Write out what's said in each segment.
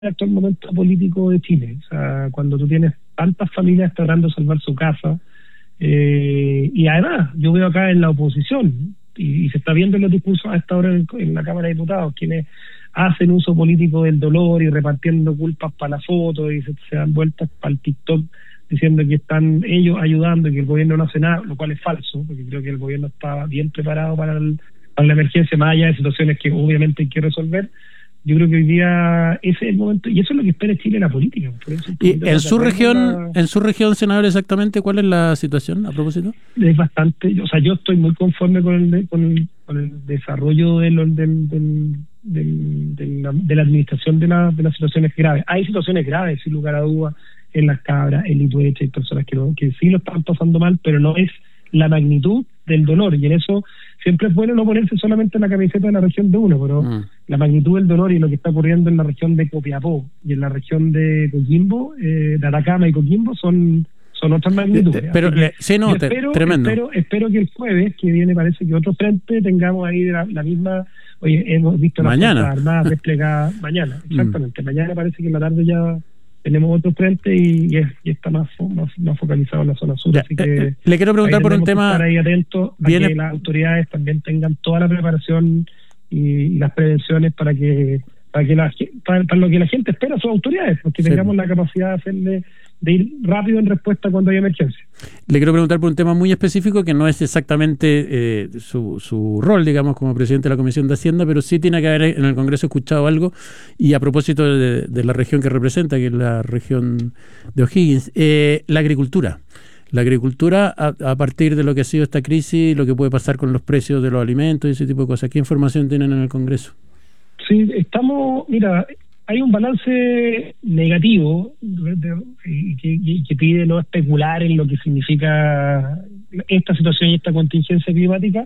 el actual momento político de Chile. O sea, cuando tú tienes tantas familias tratando de salvar su casa, y además, yo veo acá en la oposición, y se está viendo en los discursos a esta hora en la Cámara de Diputados, quienes hacen uso político del dolor y repartiendo culpas para la foto y se dan vueltas para el TikTok diciendo que están ellos ayudando y que el gobierno no hace nada, lo cual es falso, porque creo que el gobierno está bien preparado para la emergencia, más allá de situaciones que obviamente hay que resolver. Yo creo que hoy día ese es el momento, y eso es lo que espera Chile en la política. Por eso y en su región, senador, exactamente, ¿cuál es la situación a propósito? Es bastante, o sea, yo estoy muy conforme con el desarrollo de la administración de las situaciones graves. Hay situaciones graves, sin lugar a dudas, en Las Cabras, en Litueche, hay personas que sí lo están pasando mal, pero no es la magnitud del dolor, y en eso siempre es bueno no ponerse solamente en la camiseta de la región de uno, pero la magnitud del dolor y lo que está ocurriendo en la región de Copiapó y en la región de Coquimbo, de Atacama y Coquimbo, son otras magnitudes. Pero se nota, tremendo. Espero que el jueves que viene, parece que otro frente, tengamos ahí la misma. Oye, hemos visto las Fuerzas Armadas desplegadas mañana, exactamente. Mañana parece que en la tarde ya tenemos otro frente y está más focalizado en la zona sur. Así que le quiero preguntar por un tema. Estar ahí atentos a que las autoridades también tengan toda la preparación y las prevenciones para lo que la gente espera a sus autoridades, porque tengamos la capacidad de ir rápido en respuesta cuando hay emergencia. Le quiero preguntar por un tema muy específico que no es exactamente su rol, digamos, como presidente de la Comisión de Hacienda, pero sí tiene que haber en el Congreso escuchado algo, y a propósito de la región que representa, que es la región de O'Higgins, la agricultura. La agricultura, a partir de lo que ha sido esta crisis, lo que puede pasar con los precios de los alimentos y ese tipo de cosas. ¿Qué información tienen en el Congreso? Sí, mira, hay un balance negativo y que pide no especular en lo que significa esta situación y esta contingencia climática.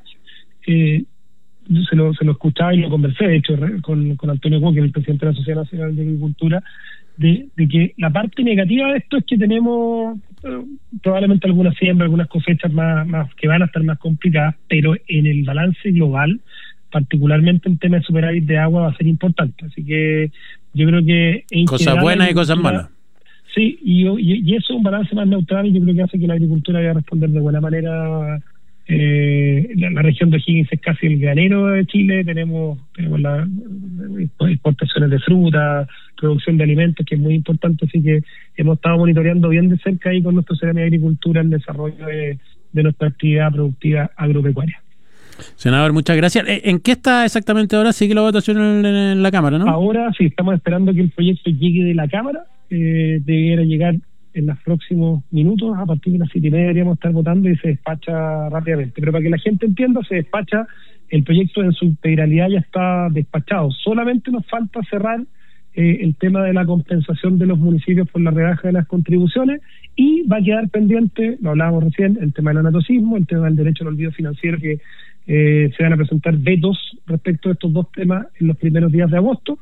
Se lo escuchaba y lo conversé, de hecho, con Antonio Walker, el presidente de la Sociedad Nacional de Agricultura, de que la parte negativa de esto es que tenemos probablemente algunas siembras, algunas cosechas más que van a estar más complicadas, pero en el balance global, particularmente en temas de superávit de agua, va a ser importante. Así que yo creo que cosas buenas y cosas malas. Sí, y eso es un balance más neutral, y yo creo que hace que la agricultura vaya a responder de buena manera. La región de O'Higgins es casi el granero de Chile. Tenemos las exportaciones de fruta, producción de alimentos, que es muy importante, así que hemos estado monitoreando bien de cerca ahí con nuestro Secretario de Agricultura el desarrollo de nuestra actividad productiva agropecuaria. Senador, muchas gracias. ¿En qué está exactamente ahora? Sigue la votación en la Cámara, ¿no? Ahora sí, estamos esperando que el proyecto llegue de la Cámara. Debiera llegar en los próximos minutos. A partir de las 7:30 deberíamos estar votando y se despacha rápidamente. Pero para que la gente entienda, se despacha, el proyecto en su integralidad ya está despachado. Solamente nos falta cerrar el tema de la compensación de los municipios por la rebaja de las contribuciones, y va a quedar pendiente, lo hablábamos recién, el tema del anatocismo, el tema del derecho al olvido financiero, que se van a presentar vetos respecto a estos dos temas en los primeros días de agosto,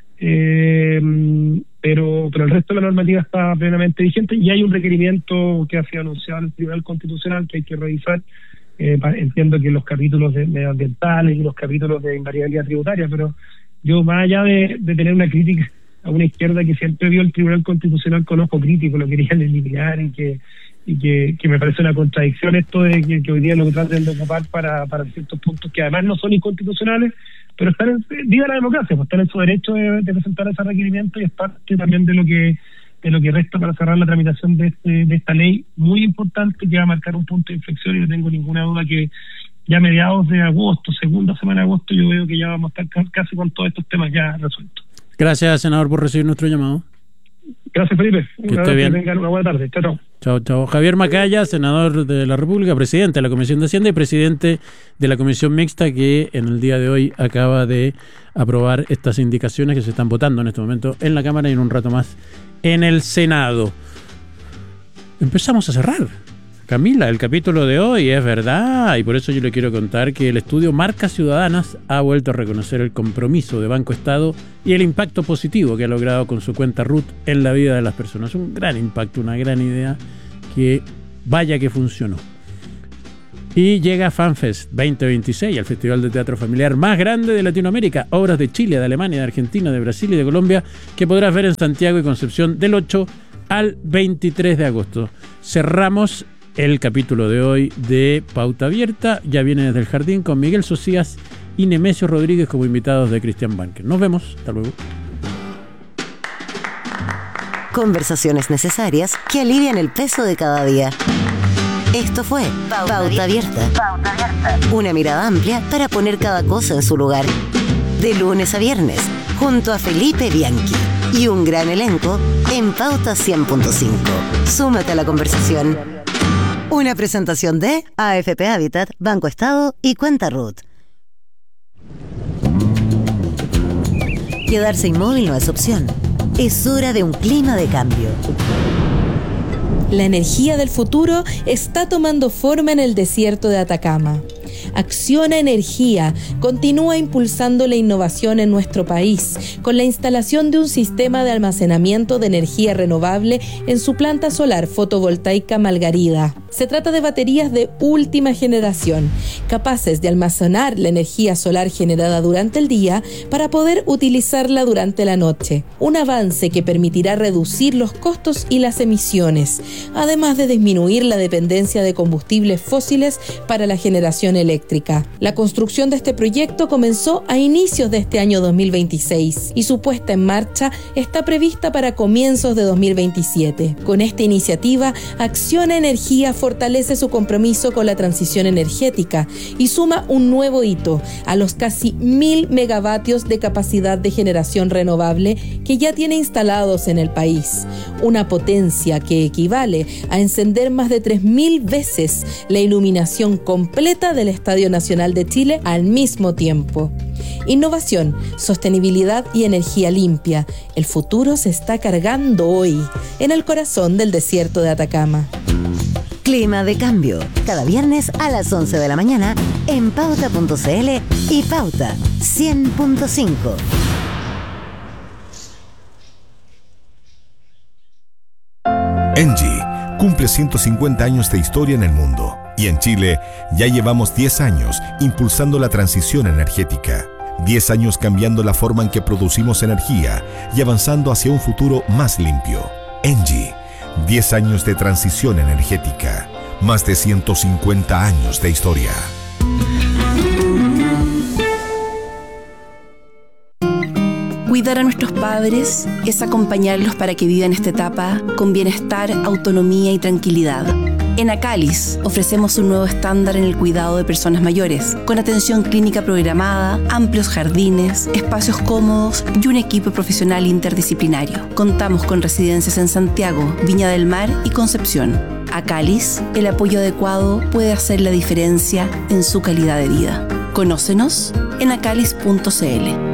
pero el resto de la normativa está plenamente vigente, y hay un requerimiento que ha sido anunciado en el Tribunal Constitucional que hay que revisar. Entiendo que los capítulos de medioambientales y los capítulos de invariabilidad tributaria, pero yo, más allá de tener una crítica a una izquierda que siempre vio el Tribunal Constitucional con ojo crítico, lo querían eliminar, y que me parece una contradicción esto de que hoy día lo traten de ocupar para ciertos puntos que además no son inconstitucionales, pero viva la democracia, pues están en su derecho de presentar ese requerimiento, y es parte también de lo que resta para cerrar la tramitación de esta ley muy importante, que va a marcar un punto de inflexión, y no tengo ninguna duda que ya a mediados de agosto, segunda semana de agosto, yo veo que ya vamos a estar casi con todos estos temas ya resueltos. Gracias, senador, por recibir nuestro llamado. Gracias, Felipe. Que esté bien. Tengan una buena tarde. Chao. Chao. Javier Macaya, senador de la República, presidente de la Comisión de Hacienda y presidente de la Comisión Mixta, que en el día de hoy acaba de aprobar estas indicaciones que se están votando en este momento en la Cámara y en un rato más en el Senado. Empezamos a cerrar, Camila, el capítulo de hoy, es verdad, y por eso yo le quiero contar que el estudio Marcas Ciudadanas ha vuelto a reconocer el compromiso de Banco Estado y el impacto positivo que ha logrado con su cuenta RUT en la vida de las personas. Un gran impacto, una gran idea que vaya que funcionó. Y llega FanFest 2026, el festival de teatro familiar más grande de Latinoamérica. Obras de Chile, de Alemania, de Argentina, de Brasil y de Colombia que podrás ver en Santiago y Concepción del 8 al 23 de agosto. Cerramos el capítulo de hoy de Pauta Abierta. Ya viene desde el jardín con Miguel Socias y Nemesio Rodríguez como invitados de Christian Banker. Nos vemos. Hasta luego. Conversaciones necesarias que alivian el peso de cada día. Esto fue Pauta Abierta. Una mirada amplia para poner cada cosa en su lugar. De lunes a viernes, junto a Felipe Bianchi y un gran elenco en Pauta 100.5. Súmate a la conversación. Una presentación de AFP Habitat, Banco Estado y Cuenta Ruth. Quedarse inmóvil no es opción. Es hora de un clima de cambio. La energía del futuro está tomando forma en el desierto de Atacama. Acciona Energía continúa impulsando la innovación en nuestro país con la instalación de un sistema de almacenamiento de energía renovable en su planta solar fotovoltaica Margarida. Se trata de baterías de última generación, capaces de almacenar la energía solar generada durante el día para poder utilizarla durante la noche. Un avance que permitirá reducir los costos y las emisiones, además de disminuir la dependencia de combustibles fósiles para la generación eléctrica. La construcción de este proyecto comenzó a inicios de este año 2026 y su puesta en marcha está prevista para comienzos de 2027. Con esta iniciativa, Acciona Energía fortalece su compromiso con la transición energética y suma un nuevo hito a los casi 1.000 megavatios de capacidad de generación renovable que ya tiene instalados en el país. Una potencia que equivale a encender más de 3.000 veces la iluminación completa del Estadio Nacional de Chile al mismo tiempo. Innovación, sostenibilidad y energía limpia. El futuro se está cargando hoy, en el corazón del desierto de Atacama. Clima de cambio, cada viernes a las 11 de la mañana en Pauta.cl y Pauta 100.5. Engie cumple 150 años de historia en el mundo y en Chile ya llevamos 10 años impulsando la transición energética. 10 años cambiando la forma en que producimos energía y avanzando hacia un futuro más limpio. Engie, 10 años de transición energética, más de 150 años de historia. Cuidar a nuestros padres es acompañarlos para que vivan esta etapa con bienestar, autonomía y tranquilidad. En Acalis ofrecemos un nuevo estándar en el cuidado de personas mayores, con atención clínica programada, amplios jardines, espacios cómodos y un equipo profesional interdisciplinario. Contamos con residencias en Santiago, Viña del Mar y Concepción. Acalis, el apoyo adecuado puede hacer la diferencia en su calidad de vida. Conócenos en acalis.cl.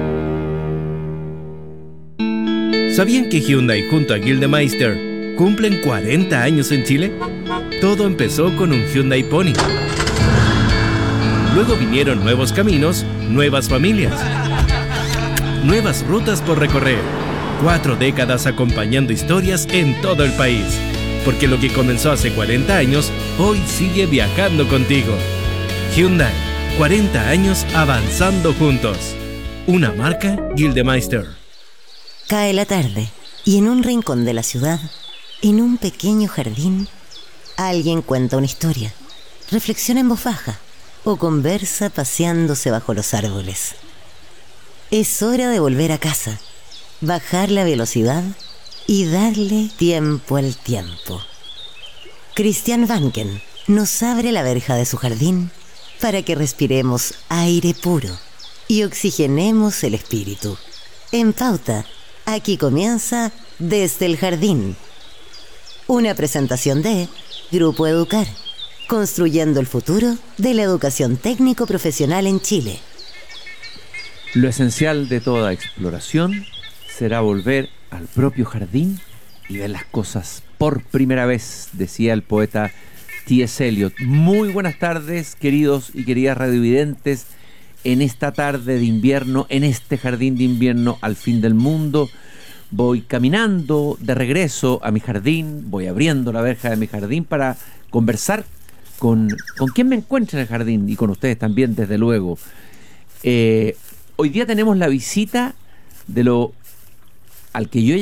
¿Sabían que Hyundai junto a Gildemeister cumplen 40 años en Chile? Todo empezó con un Hyundai Pony. Luego vinieron nuevos caminos, nuevas familias, nuevas rutas por recorrer. 4 décadas acompañando historias en todo el país. Porque lo que comenzó hace 40 años, hoy sigue viajando contigo. Hyundai, 40 años avanzando juntos. Una marca Gildemeister. Cae la tarde y en un rincón de la ciudad, en un pequeño jardín, alguien cuenta una historia, reflexiona en voz baja o conversa paseándose bajo los árboles. Es hora de volver a casa, bajar la velocidad y darle tiempo al tiempo. Christian Banker nos abre la verja de su jardín para que respiremos aire puro y oxigenemos el espíritu. En Pauta, aquí comienza Desde el Jardín. Una presentación de Grupo Educar, construyendo el futuro de la educación técnico-profesional en Chile. Lo esencial de toda exploración será volver al propio jardín y ver las cosas por primera vez, decía el poeta T.S. Eliot. Muy buenas tardes, queridos y queridas radiovidentes, en esta tarde de invierno, en este jardín de invierno al fin del mundo. Voy caminando de regreso a mi jardín, voy abriendo la verja de mi jardín para conversar con quién me encuentro en el jardín y con ustedes también, desde luego. Hoy día tenemos la visita de al que yo